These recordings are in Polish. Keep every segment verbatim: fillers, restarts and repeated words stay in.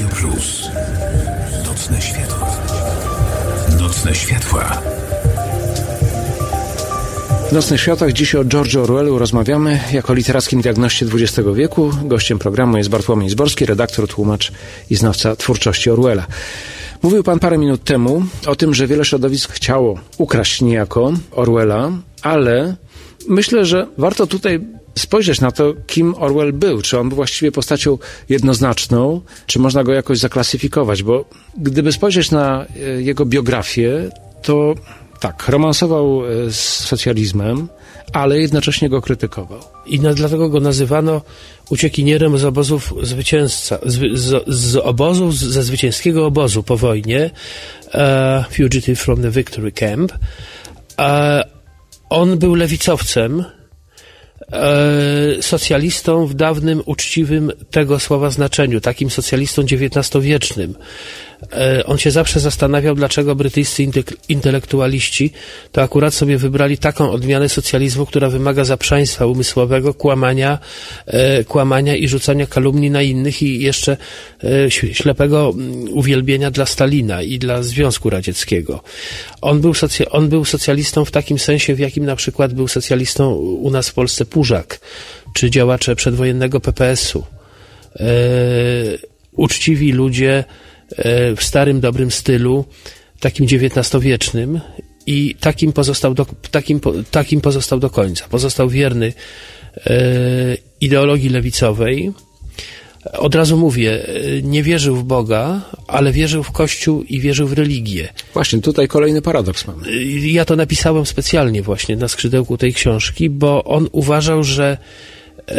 Radio Plus. Nocne światła. Nocne światła. W Nocnych Światach dziś o George'u Orwellu rozmawiamy jako literackim diagnoście dwudziestego wieku. Gościem programu jest Bartłomiej Zborski, redaktor, tłumacz i znawca twórczości Orwella. Mówił pan parę minut temu o tym, że wiele środowisk chciało ukraść niejako Orwella, ale myślę, że warto tutaj spojrzeć na to, kim Orwell był. Czy on był właściwie postacią jednoznaczną, czy można go jakoś zaklasyfikować, bo gdyby spojrzeć na jego biografię, to tak, romansował z socjalizmem, ale jednocześnie go krytykował. I na, dlatego go nazywano uciekinierem z obozów zwycięzca, z, z, z obozów, ze zwycięskiego obozu po wojnie, uh, fugitive from the victory camp. Uh, on był lewicowcem, socjalistą w dawnym, uczciwym tego słowa znaczeniu, takim socjalistą dziewiętnastowiecznym. On się zawsze zastanawiał, dlaczego brytyjscy intelektualiści to akurat sobie wybrali taką odmianę socjalizmu, która wymaga zaprzaństwa umysłowego, kłamania, kłamania i rzucania kalumni na innych i jeszcze ślepego uwielbienia dla Stalina i dla Związku Radzieckiego. On był, socja- on był socjalistą w takim sensie, w jakim na przykład był socjalistą u nas w Polsce Pużak, czy działacze przedwojennego P P S-u. E, uczciwi ludzie e, w starym, dobrym stylu, takim dziewiętnastowiecznym i takim pozostał do, takim, takim pozostał do końca. Pozostał wierny e, ideologii lewicowej. Od razu mówię, nie wierzył w Boga, ale wierzył w Kościół i wierzył w religię. Właśnie, tutaj kolejny paradoks mamy. Ja to napisałem specjalnie właśnie na skrzydełku tej książki, bo on uważał, że yy,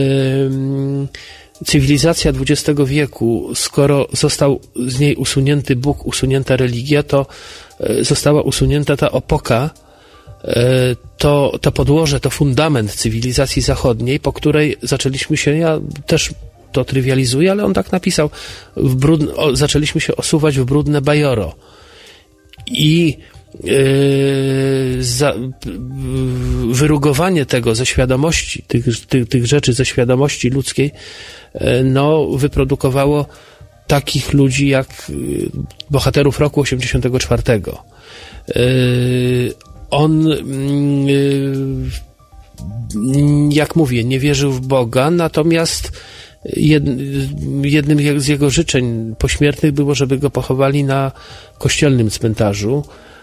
cywilizacja dwudziestego wieku, skoro został z niej usunięty Bóg, usunięta religia, to yy, została usunięta ta opoka, yy, to, to podłoże, to fundament cywilizacji zachodniej, po której zaczęliśmy się, ja też to trywializuje, ale on tak napisał, w brudne, o, zaczęliśmy się osuwać w brudne bajoro. I yy, za, wyrugowanie tego ze świadomości, tych, tych, tych rzeczy ze świadomości ludzkiej, yy, no, wyprodukowało takich ludzi jak yy, bohaterów roku osiemdziesiątego czwartego. Yy, on yy, jak mówię, nie wierzył w Boga, natomiast jednym z jego życzeń pośmiertnych było, żeby go pochowali na kościelnym cmentarzu.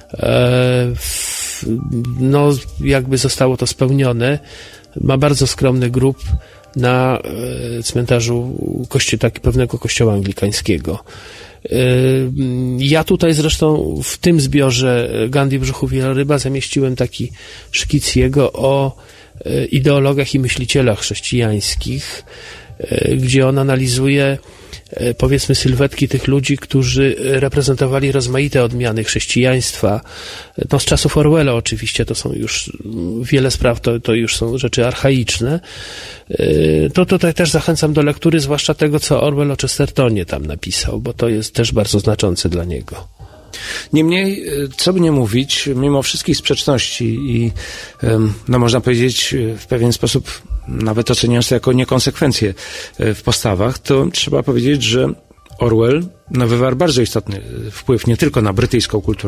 No, jakby zostało to spełnione. Ma bardzo skromny grób na cmentarzu kości- taki pewnego kościoła anglikańskiego. Ja tutaj zresztą w tym zbiorze Gandhi w brzuchu wieloryba zamieściłem taki szkic jego o ideologach i myślicielach chrześcijańskich, gdzie on analizuje, powiedzmy, sylwetki tych ludzi, którzy reprezentowali rozmaite odmiany chrześcijaństwa. No, z czasów Orwella oczywiście, to są już wiele spraw, to, to już są rzeczy archaiczne. To tutaj też zachęcam do lektury, zwłaszcza tego, co Orwell o Chestertonie tam napisał, bo to jest też bardzo znaczące dla niego. Niemniej, co by nie mówić, mimo wszystkich sprzeczności i, no można powiedzieć, w pewien sposób nawet oceniając to jako niekonsekwencje w postawach, to trzeba powiedzieć, że Orwell no, wywarł bardzo istotny wpływ nie tylko na brytyjską kulturę,